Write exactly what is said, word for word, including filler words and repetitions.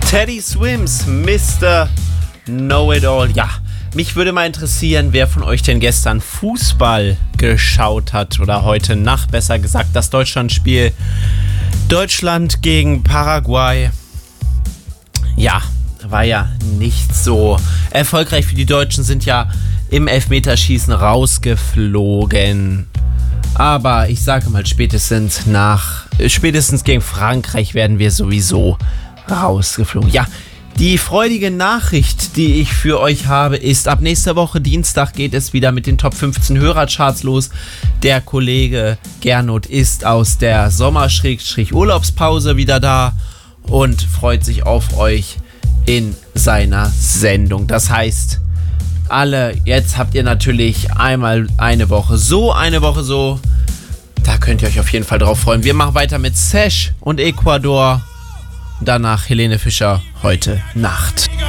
Teddy Swims, Mister Know-It-All. Ja, mich würde mal interessieren, wer von euch denn gestern Fußball geschaut hat oder heute Nacht, besser gesagt, das Deutschlandspiel Deutschland gegen Paraguay. Ja, war ja nicht so erfolgreich für die Deutschen, sind ja im Elfmeterschießen rausgeflogen. Aber ich sage mal, spätestens nach, spätestens gegen Frankreich werden wir sowieso rausgeflogen. Ja, die freudige Nachricht, die ich für euch habe, ist, ab nächster Woche Dienstag geht es wieder mit den Top fünfzehn Hörercharts los. Der Kollege Gernot ist aus der Sommer-Urlaubspause wieder da und freut sich auf euch in seiner Sendung. Das heißt, alle, jetzt habt ihr natürlich einmal eine Woche so, eine Woche so. Da könnt ihr euch auf jeden Fall drauf freuen. Wir machen weiter mit Sesh und Ecuador. Danach Helene Fischer, heute Nacht.